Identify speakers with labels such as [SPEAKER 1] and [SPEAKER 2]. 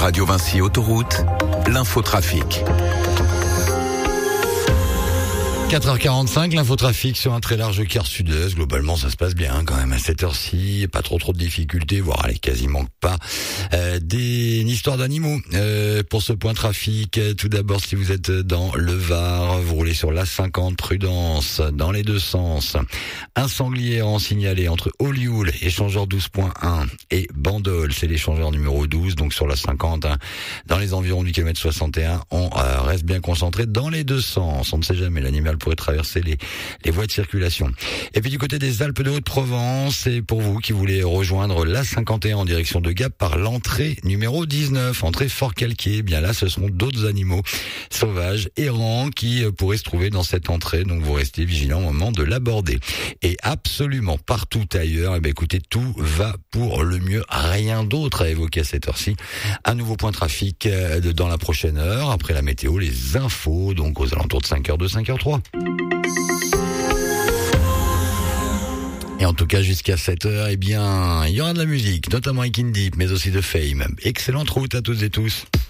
[SPEAKER 1] Radio Vinci Autoroute, l'infotrafic.
[SPEAKER 2] 4h45, l'infotrafic sur un très large quart sud-est. Globalement, ça se passe bien quand même à cette heure-ci. Pas trop de difficultés, voire allez, quasiment pas. Une histoire d'animaux pour ce point trafic. Tout d'abord, si vous êtes dans le Var, vous roulez sur l'A50, prudence dans les deux sens. Un sanglier en signalé entre Olioul, échangeur 12.1 et Bandol, c'est l'échangeur numéro 12, donc sur l'A50, dans les environs du kilomètre 61. On reste bien concentré dans les deux sens. On ne sait jamais, l'animal pourrait traverser les voies de circulation. Et puis du côté des Alpes de Haute-Provence, c'est pour vous qui voulez rejoindre l'A51 en direction de Gap par l'entrée numéro 19, entrée Fort-Calquier. Bien là, ce seront d'autres animaux sauvages, errants, qui pourraient se trouver dans cette entrée. Donc vous restez vigilant au moment de l'aborder. Et absolument partout ailleurs, écoutez, tout va pour le mieux. Rien d'autre à évoquer à cette heure-ci. Un nouveau point trafic dans la prochaine heure. Après la météo, les infos, donc aux alentours de 5h2, 5h03. Et en tout cas, jusqu'à 7h, il y aura de la musique, notamment avec Deep, mais aussi de Fame. Excellente route à toutes et tous.